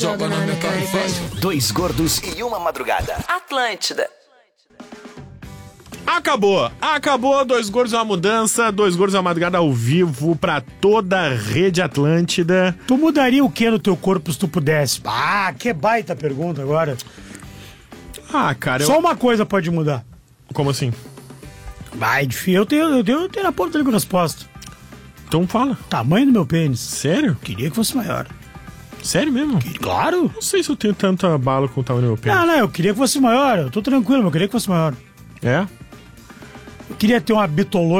Joga na minha cara e faz. Dois gordos e uma madrugada. Atlântida. Acabou, Dois Gordos é uma mudança, Dois Gordos é uma madrugada ao vivo pra toda a rede Atlântida. Tu mudaria o que no teu corpo se tu pudesse? Ah, que baita pergunta agora. Ah, cara, Só uma coisa pode mudar. Como assim? Vai, difícil. Eu tenho na ponta ali com a resposta. Então fala. Tamanho do meu pênis. Sério? Queria que fosse maior. Sério mesmo? Claro. Não sei se eu tenho tanta bala com o tamanho do meu pênis. Não, eu queria que fosse maior. Eu tô tranquilo, mas eu queria que fosse maior. É? Eu queria ter uma bitolô